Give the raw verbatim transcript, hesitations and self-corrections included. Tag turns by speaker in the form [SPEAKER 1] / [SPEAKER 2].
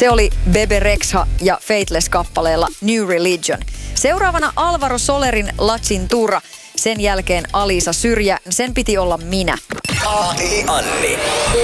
[SPEAKER 1] Se oli Bebe Rexha ja Faithless kappaleella New Religion. Seuraavana Alvaro Solerin La Cintura. Sen jälkeen Alisa Syrjä. Sen piti olla minä.
[SPEAKER 2] Aati Anni.